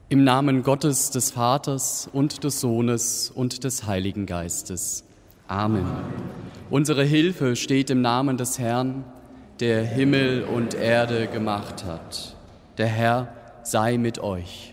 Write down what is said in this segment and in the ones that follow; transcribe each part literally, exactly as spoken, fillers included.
Im Namen Gottes, des Vaters und des Sohnes und des Heiligen Geistes. Amen. Amen. Unsere Hilfe steht im Namen des Herrn, der Himmel und Erde gemacht hat. Der Herr sei mit euch.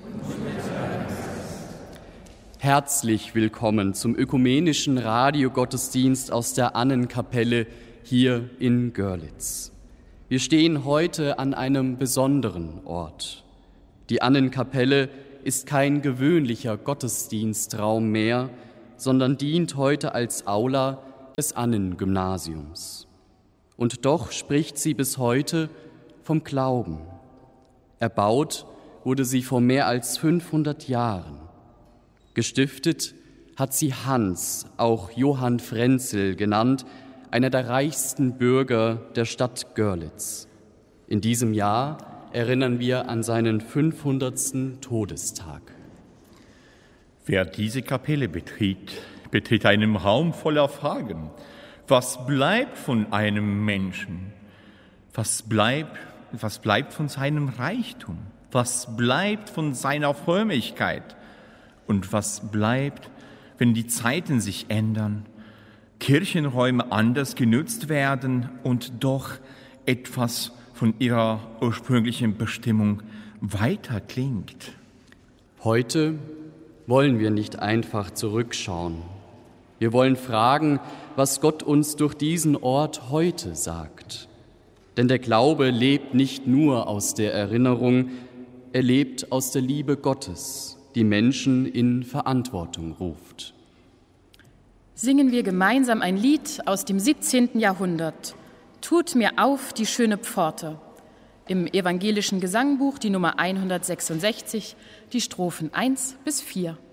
Herzlich willkommen zum ökumenischen Radiogottesdienst aus der Annenkapelle hier in Görlitz. Wir stehen heute an einem besonderen Ort. Die Annenkapelle ist kein gewöhnlicher Gottesdienstraum mehr, sondern dient heute als Aula des Annengymnasiums. Und doch spricht sie bis heute vom Glauben. Erbaut wurde sie vor mehr als fünfhundert Jahren. Gestiftet hat sie Hans, auch Johann Frenzel genannt, einer der reichsten Bürger der Stadt Görlitz. In diesem Jahr erinnern wir an seinen fünfhundertsten Todestag. Wer diese Kapelle betritt, betritt einen Raum voller Fragen. Was bleibt von einem Menschen? Was bleibt, was bleibt von seinem Reichtum? Was bleibt von seiner Frömmigkeit? Und was bleibt, wenn die Zeiten sich ändern, Kirchenräume anders genutzt werden und doch etwas von ihrer ursprünglichen Bestimmung weiter klingt? Heute wollen wir nicht einfach zurückschauen. Wir wollen fragen, was Gott uns durch diesen Ort heute sagt. Denn der Glaube lebt nicht nur aus der Erinnerung, er lebt aus der Liebe Gottes, die Menschen in Verantwortung ruft. Singen wir gemeinsam ein Lied aus dem siebzehnten Jahrhundert. Tut mir auf die schöne Pforte. Im evangelischen Gesangbuch die Nummer hundertsechsundsechzig, die Strophen eins bis vier.